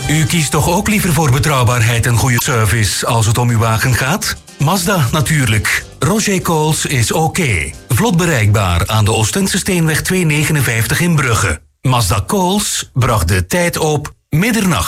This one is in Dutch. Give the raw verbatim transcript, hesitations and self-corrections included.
U kiest toch ook liever voor betrouwbaarheid en goede service als het om uw wagen gaat? Mazda natuurlijk. Roger Coles is oké. Vlot bereikbaar aan de Oostense Steenweg tweehonderdnegenenvijftig in Brugge. Mazda Coles bracht de tijd op middernacht.